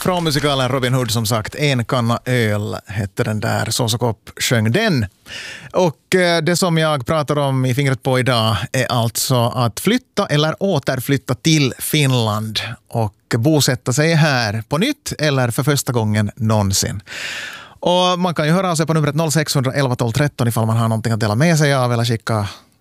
från musikalen Robin Hood, som sagt. En kanna öl hette den där. Sås och kopp sjöng den. Och det som jag pratar om i fingret på idag är alltså att flytta eller återflytta till Finland och bosätta sig här på nytt eller för första gången någonsin. Och man kan ju höra av sig på numret 0611 12 13 ifall man har någonting att dela med sig av eller skicka